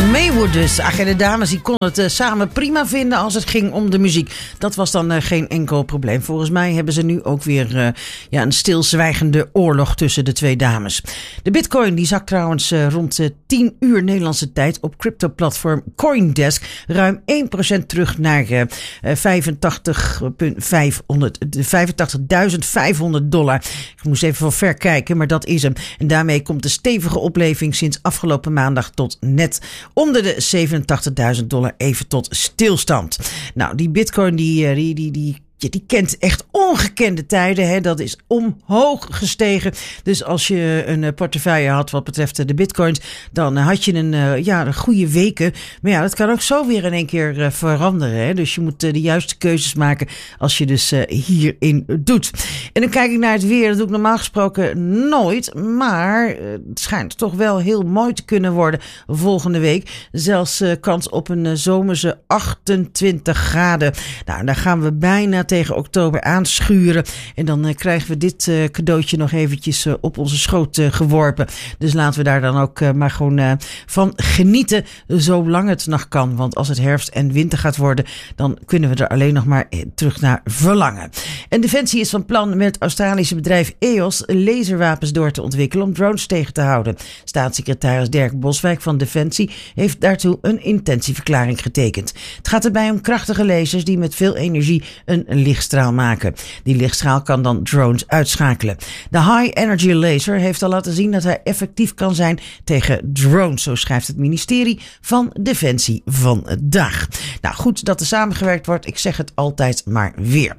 Maywood dus. Ach, en de dames die konden het samen prima vinden als het ging om de muziek. Dat was dan geen enkel probleem. Volgens mij hebben ze nu ook weer een stilzwijgende oorlog tussen de twee dames. De bitcoin die zakt trouwens rond 10 uur Nederlandse tijd op crypto-platform Coindesk ruim 1% terug naar $85.500. Ik moest even van ver kijken, maar dat is hem. En daarmee komt de stevige opleving sinds afgelopen maandag tot net onder de $87.000 even tot stilstand. Nou, die bitcoin die kent echt ongekende tijden. Hè? Dat is omhoog gestegen. Dus als je een portefeuille had wat betreft de bitcoins, dan had je een goede weken. Maar ja, dat kan ook zo weer in één keer veranderen. Hè? Dus je moet de juiste keuzes maken als je dus hierin doet. En dan kijk ik naar het weer. Dat doe ik normaal gesproken nooit. Maar het schijnt toch wel heel mooi te kunnen worden volgende week. Zelfs kans op een zomerse 28 graden. Nou, daar gaan we bijna tegen oktober aanschuren. En dan krijgen we dit cadeautje nog eventjes op onze schoot geworpen. Dus laten we daar dan ook maar gewoon van genieten zolang het nog kan. Want als het herfst en winter gaat worden, dan kunnen we er alleen nog maar terug naar verlangen. En Defensie is van plan met het Australische bedrijf EOS laserwapens door te ontwikkelen om drones tegen te houden. Staatssecretaris Dirk Boswijk van Defensie heeft daartoe een intentieverklaring getekend. Het gaat erbij om krachtige lasers die met veel energie een lichtstraal maken. Die lichtstraal kan dan drones uitschakelen. De High Energy Laser heeft al laten zien dat hij effectief kan zijn tegen drones, zo schrijft het ministerie van Defensie vandaag. Nou, goed dat er samengewerkt wordt. Ik zeg het altijd maar weer.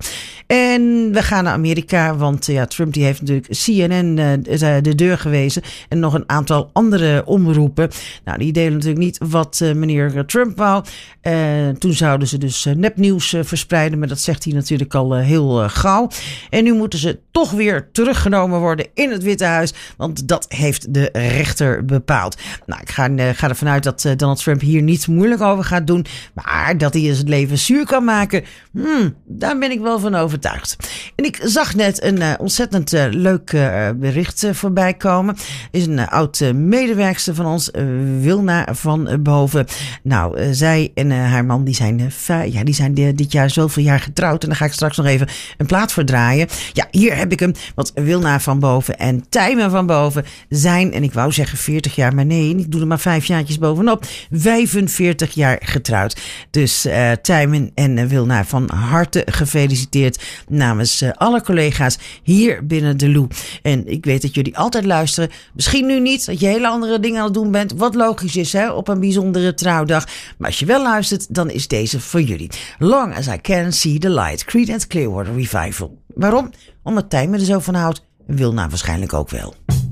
En we gaan naar Amerika, want Trump die heeft natuurlijk CNN de deur gewezen en nog een aantal andere omroepen. Nou, die delen natuurlijk niet wat meneer Trump wou. Toen zouden ze dus nepnieuws verspreiden, maar dat zegt hij natuurlijk al heel gauw. En nu moeten ze toch weer teruggenomen worden in het Witte Huis, want dat heeft de rechter bepaald. Nou, ik ga ervan uit dat Donald Trump hier niet moeilijk over gaat doen, maar dat hij eens het leven zuur kan maken, daar ben ik wel van overtuigd. En ik zag net een ontzettend leuk bericht voorbij komen. Is een oud medewerkster van ons, Wilna van Boven. Nou, zij en haar man die zijn dit jaar zoveel jaar getrouwd. En daar ga ik straks nog even een plaat voor draaien. Ja, hier heb ik hem. Want Wilna van Boven en Tijmen van Boven zijn, en ik wou zeggen 40 jaar, maar nee, ik doe er maar 5 jaartjes bovenop. 45 jaar getrouwd. Dus Tijmen en Wilna, van harte gefeliciteerd namens alle collega's hier binnen de Lou. En ik weet dat jullie altijd luisteren. Misschien nu niet, dat je hele andere dingen aan het doen bent. Wat logisch is, hè, op een bijzondere trouwdag. Maar als je wel luistert, dan is deze voor jullie. Long as I can see the light. Creedence Clearwater Revival. Waarom? Omdat Tijmen er zo van houdt. Wilna waarschijnlijk ook wel.